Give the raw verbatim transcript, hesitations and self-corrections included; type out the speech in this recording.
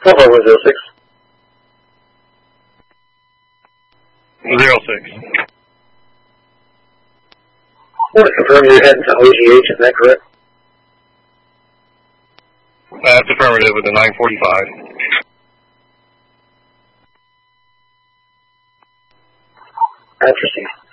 Alpha one zero six. Zero six. I want to confirm you're heading to O G H, is that correct? That's affirmative with the nine forty-five. That's received.